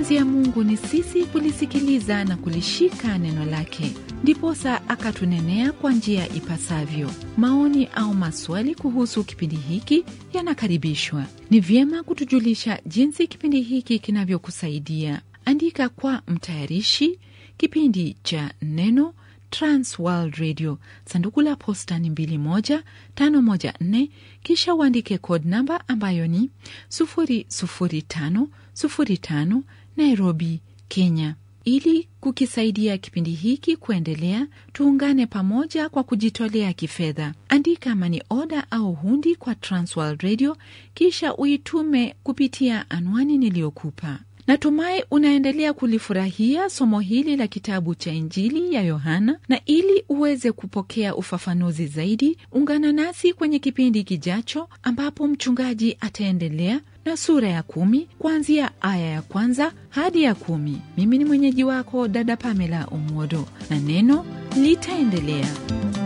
mapenzi ya Mungu ni sisi kulisikiliza na kulishika neno lake. Ndiposa akatunenea kwa njia ipasavyo. Maoni au maswali kuhusu kipindi hiki yanakaribishwa. Ni vyema kutujulisha jinsi kipindi hiki kinavyokusaidia. Andika kwa mtayarishi kipindi cha Neno, Trans World Radio, sanduku la posta ni 21514, kisha uandike code namba ambayo ni 00505, Nairobi, Kenya. Ili kukisaidia kipindi hiki kuendelea, tuungane pamoja kwa kujitolea kifedha. Andika money order au hundi kwa Trans World Radio, kisha uitume kupitia anwani niliyokupa. Natumai unaendelea kulifurahia somo hili la kitabu cha Injili ya Yohana, na ili uweze kupokea ufafanuzi zaidi, ungana nasi kwenye kipindi kijacho ambapo mchungaji ataendelea na sura ya 10 kuanzia aya ya 1 hadi ya 10. Mimi ni mwenyeji wako dada Pamela Omodo, na neno litaendelea.